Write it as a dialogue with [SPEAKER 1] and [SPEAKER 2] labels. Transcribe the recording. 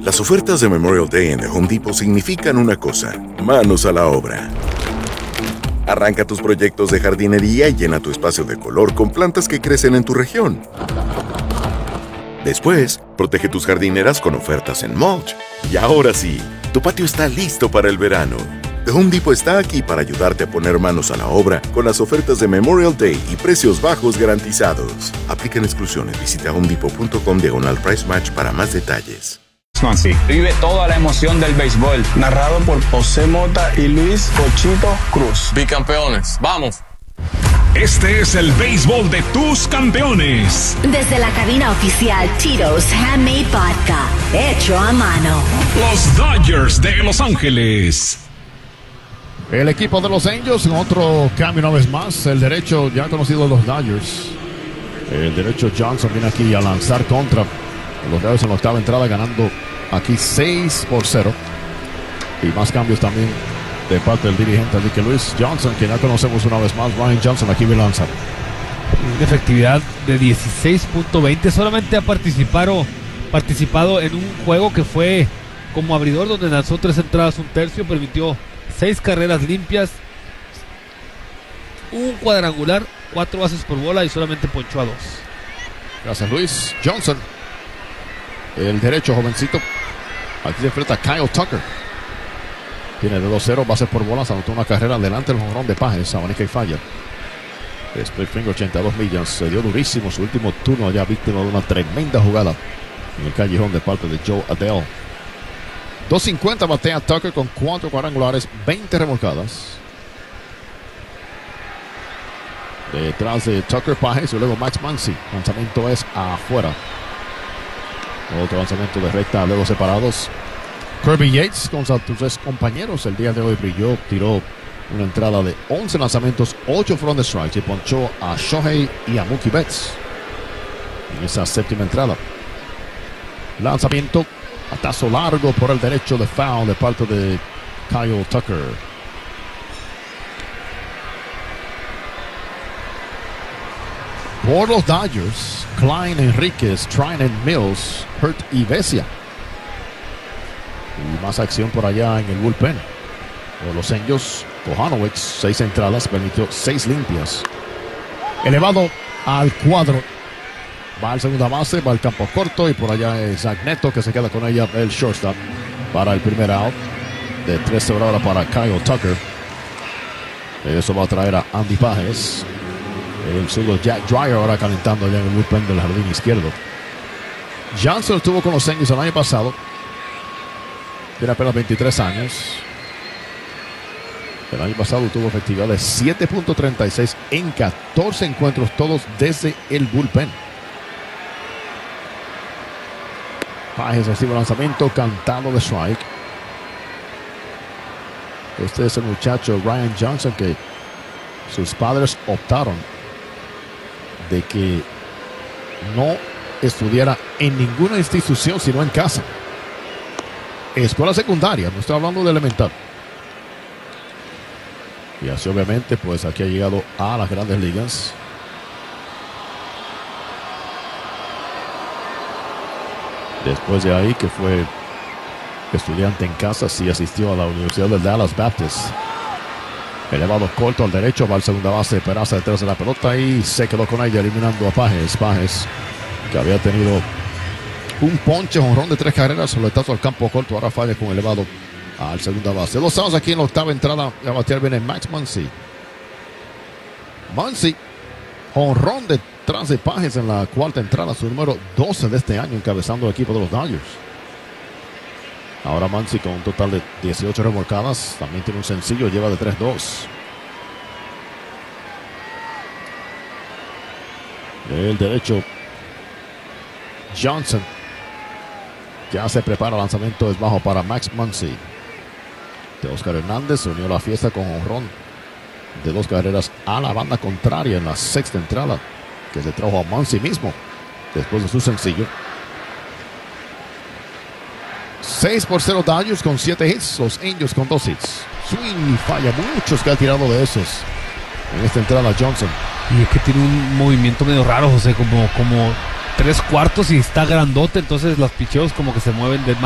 [SPEAKER 1] Las ofertas de Memorial Day en The Home Depot significan una cosa: manos a la obra. Arranca tus proyectos de jardinería y llena tu espacio de color con plantas que crecen en tu región. Después, protege tus jardineras con ofertas en mulch. Y ahora sí, tu patio está listo para el verano. The Home Depot está aquí para ayudarte a poner manos a la obra con las ofertas de Memorial Day y precios bajos garantizados. Aplican exclusiones. Visita homedepot.com/price match para más detalles.
[SPEAKER 2] Vive toda la emoción del béisbol.
[SPEAKER 3] Narrado por José Mota y Luis Cochito Cruz.
[SPEAKER 4] Bicampeones, ¡vamos!
[SPEAKER 5] Este es el béisbol de tus campeones.
[SPEAKER 6] Desde la cabina oficial Tito's Handmade Vodka, hecho a mano.
[SPEAKER 5] Los Dodgers de Los Ángeles.
[SPEAKER 7] El equipo de los Angels en otro cambio una vez más. El derecho ya conocido de los Dodgers. El derecho Johnson viene aquí a lanzar contra los Dodgers en la octava entrada, ganando aquí 6-0. Y más cambios también de parte del dirigente. Así que Luis Johnson, que ya conocemos una vez más, Ryan Johnson, aquí viene a lanzar.
[SPEAKER 8] Una efectividad de 16.20. Solamente ha participado en un juego que fue como abridor, donde lanzó 3 entradas, un tercio, permitió 6 carreras limpias, un cuadrangular, 4 bases por bola y solamente ponchó a 2.
[SPEAKER 7] Gracias, Luis Johnson. El derecho jovencito. Aquí se enfrenta a Kyle Tucker. Tiene de 2-0, bases por bolas, anotó una carrera delante del jonrón de Páez, abanica y falla. Split finger, 82 millas, se dio durísimo su último turno, ya víctima de una tremenda jugada en el callejón de parte de Joe Adele. 2.50 batea Tucker con 4 cuadrangulares, 20 remolcadas. Detrás de Tucker, Páez y luego Max Muncy. Lanzamiento es afuera. Otro lanzamiento de recta a dedos separados. Kirby Yates con sus 3 compañeros el día de hoy brilló, tiró una entrada de 11 lanzamientos, 8 fueron de strikes y ponchó a Shohei y a Mookie Betts en esa séptima entrada. Lanzamiento, batazo largo por el derecho de foul de parte de Kyle Tucker. Por los Dodgers, Klein, Enríquez, Trinan, Mills, Hurt y Vesia. Y más acción por allá en el bullpen. Por los Angels, Kohanowicz, 6 entradas, permitió 6 limpias. Elevado al cuadro. Va al segunda base, va al campo corto y por allá es Zach Neto que se queda con ella, el shortstop, para el primer out. De 13 por ahora para Kyle Tucker. Eso va a traer a Andy Páez. El zurdo Jack Dreyer ahora calentando allá en el bullpen del jardín izquierdo. Johnson estuvo con los Angels el año pasado. Tiene apenas 23 años. El año pasado tuvo efectividad de 7.36 en 14 encuentros, todos desde el bullpen. Páez recibe el lanzamiento cantado de strike. Este es el muchacho Ryan Johnson que sus padres optaron de que no estudiara en ninguna institución sino en casa. Escuela secundaria, no estoy hablando de elemental. Y así obviamente pues aquí ha llegado a las grandes ligas. Después de ahí que fue estudiante en casa, sí asistió a la Universidad de Dallas Baptist. Elevado corto al derecho, va al segunda base, Peraza detrás de la pelota y se quedó con ella eliminando a Páez. Páez, que había tenido un ponche, jonrón de 3 carreras, soletazo al campo corto, ahora falla con elevado al segunda base. Lo estamos aquí en la octava entrada, a batear viene Max Muncy. Muncy, jonrón detrás de Páez en la cuarta entrada, su número 12 de este año, encabezando el equipo de los Dodgers. Ahora Muncy con un total de 18 remolcadas. También tiene un sencillo, lleva de 3-2. El derecho Johnson. Ya se prepara, lanzamiento es bajo para Max Muncy. De Oscar Hernández se unió a la fiesta con jonrón de 2 carreras a la banda contraria en la sexta entrada, que se trajo a Muncy mismo después de su sencillo. 6-0 Dodgers con 7 hits, los Angels con 2 hits. Swing y falla, muchos que ha tirado de esos en esta entrada Johnson.
[SPEAKER 8] Y es que tiene un movimiento medio raro, José, como 3/4 y está grandote, entonces los picheos como que se mueven de más.